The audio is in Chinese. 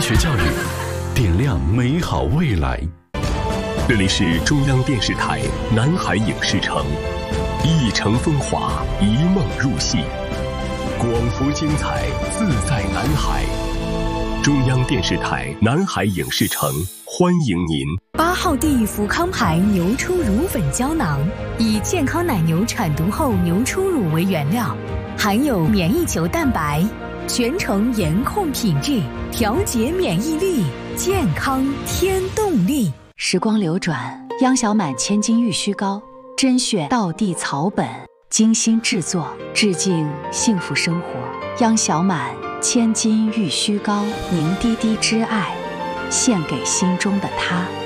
学教育，点亮美好未来。这里是中央电视台南海影视城，一城风华，一梦入戏，广福精彩，自在南海。中央电视台南海影视城欢迎您。 8号地福康牌牛初乳粉胶囊，以健康奶牛产犊后牛初乳为原料，含有免疫球蛋白，全程严控品质，调节免疫力，健康添动力。时光流转，央小满千金玉虚膏，甄选道地草本，精心制作，致敬幸福生活。央小满千金玉虚膏，凝滴滴之爱，献给心中的他。